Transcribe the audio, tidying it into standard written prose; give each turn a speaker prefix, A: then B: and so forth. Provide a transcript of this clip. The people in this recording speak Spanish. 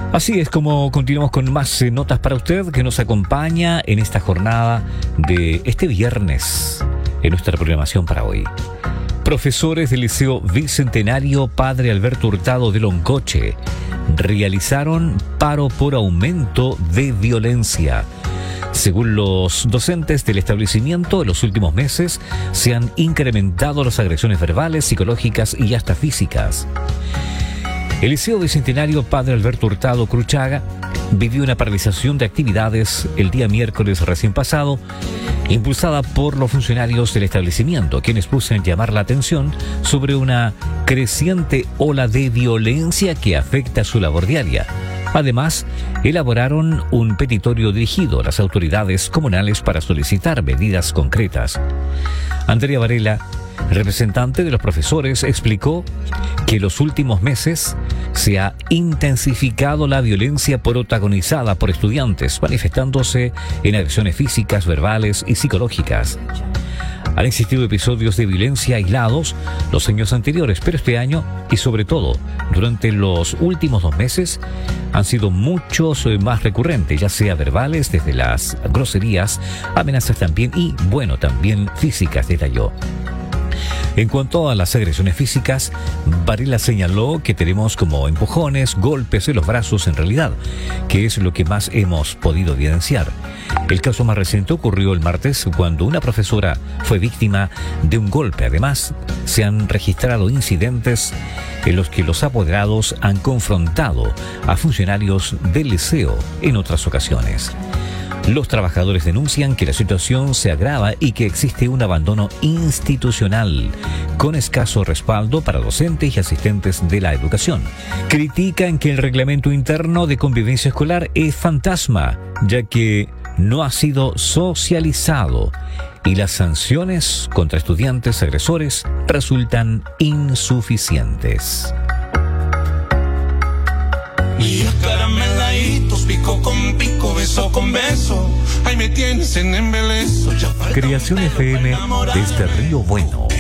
A: Así es como continuamos con más notas para usted que nos acompaña en esta jornada de este viernes en nuestra programación para hoy. Profesores del Liceo Bicentenario Padre Alberto Hurtado de Loncoche realizaron paro por aumento de violencia. Según los docentes del establecimiento, en los últimos meses se han incrementado las agresiones verbales, psicológicas y hasta físicas. El Liceo Bicentenario Padre Alberto Hurtado Cruchaga vivió una paralización de actividades el día miércoles recién pasado, impulsada por los funcionarios del establecimiento, quienes pusieron llamar la atención sobre una creciente ola de violencia que afecta su labor diaria. Además, elaboraron un petitorio dirigido a las autoridades comunales para solicitar medidas concretas. Andrea Varela, representante de los profesores, explicó que en los últimos meses se ha intensificado la violencia protagonizada por estudiantes, manifestándose en agresiones físicas, verbales y psicológicas. Han existido episodios de violencia aislados los años anteriores, pero este año y sobre todo durante los últimos 2 meses han sido muchos más recurrentes, ya sea verbales, desde las groserías, amenazas también y, bueno, también físicas, detalló. En cuanto a las agresiones físicas, Varela señaló que tenemos como empujones, golpes en los brazos en realidad, que es lo que más hemos podido evidenciar. El caso más reciente ocurrió el martes cuando una profesora fue víctima de un golpe. Además, se han registrado incidentes en los que los apoderados han confrontado a funcionarios del liceo en otras ocasiones. Los trabajadores denuncian que la situación se agrava y que existe un abandono institucional, con escaso respaldo para docentes y asistentes de la educación. Critican que el reglamento interno de convivencia escolar es fantasma, ya que no ha sido socializado y las sanciones contra estudiantes agresores resultan insuficientes.
B: Líos carameladitos, pico con pico, beso con beso. Ahí me tienes en embeleso.
A: Creación FM desde Río Bueno.